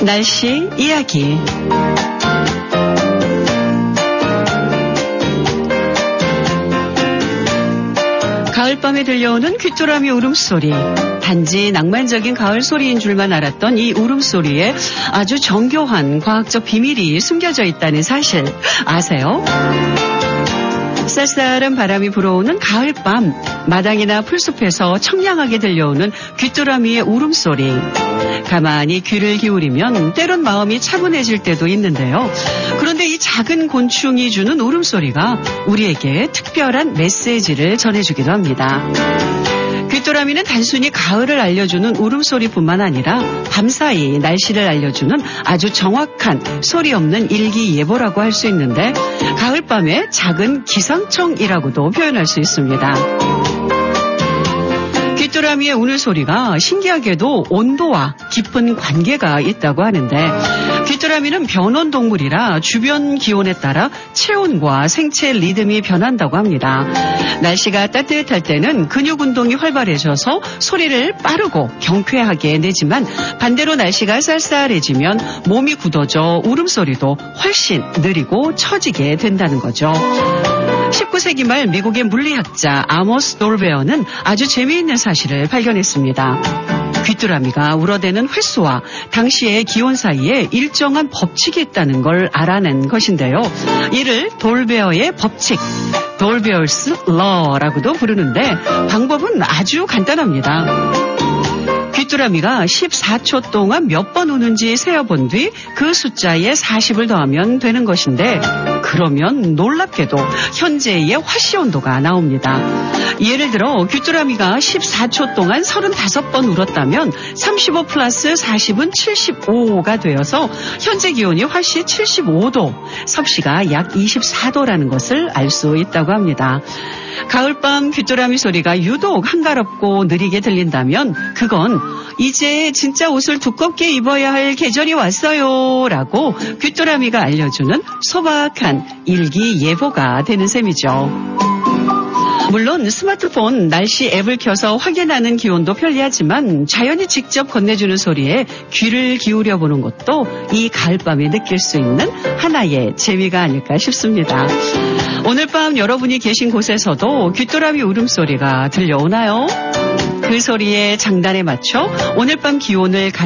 날씨 이야기. 가을밤에 들려오는 귀뚜라미 울음소리. 단지 낭만적인 가을 소리인 줄만 알았던 이 울음소리에 아주 정교한 과학적 비밀이 숨겨져 있다는 사실 아세요? 쌀쌀한 바람이 불어오는 가을밤, 마당이나 풀숲에서 청량하게 들려오는 귀뚜라미의 울음소리. 가만히 귀를 기울이면 때론 마음이 차분해질 때도 있는데요. 그런데 이 작은 곤충이 주는 울음소리가 우리에게 특별한 메시지를 전해주기도 합니다. 귀뚜라미는 단순히 가을을 알려주는 울음소리뿐만 아니라 밤사이 날씨를 알려주는 아주 정확한 소리 없는 일기예보라고 할 수 있는데, 가을밤의 작은 기상청이라고도 표현할 수 있습니다. 귀뚜라미의 우는 소리가 신기하게도 온도와 깊은 관계가 있다고 하는데, 귀뚜라미는 변온동물이라 주변 기온에 따라 체온과 생체 리듬이 변한다고 합니다. 날씨가 따뜻할 때는 근육 운동이 활발해져서 소리를 빠르고 경쾌하게 내지만, 반대로 날씨가 쌀쌀해지면 몸이 굳어져 울음소리도 훨씬 느리고 처지게 된다는 거죠. 19세기 말 미국의 물리학자 아모스 돌베어는 아주 재미있는 사실을 발견했습니다. 귀뚜라미가 울어대는 횟수와 당시의 기온 사이에 일정한 법칙이 있다는 걸 알아낸 것인데요. 이를 돌베어의 법칙, 돌베어스 러라고도 부르는데, 방법은 아주 간단합니다. 귀뚜라미가 14초 동안 몇 번 우는지 세어본 뒤 그 숫자에 40을 더하면 되는 것인데, 그러면 놀랍게도 현재의 화씨 온도가 나옵니다. 예를 들어 귀뚜라미가 14초 동안 35번 울었다면 35 플러스 40은 75가 되어서 현재 기온이 화씨 75도, 섭씨가 약 24도라는 것을 알 수 있다고 합니다. 가을밤 귀뚜라미 소리가 유독 한가롭고 느리게 들린다면 그건 이제 진짜 옷을 두껍게 입어야 할 계절이 왔어요 라고 귀뚜라미가 알려주는 소박한 일기예보가 되는 셈이죠. 물론 스마트폰 날씨 앱을 켜서 확인하는 기온도 편리하지만, 자연이 직접 건네주는 소리에 귀를 기울여보는 것도 이 가을밤에 느낄 수 있는 하나의 재미가 아닐까 싶습니다. 오늘 밤 여러분이 계신 곳에서도 귀뚜라미 울음소리가 들려오나요? 그 소리의 장단에 맞춰 오늘 밤 기온을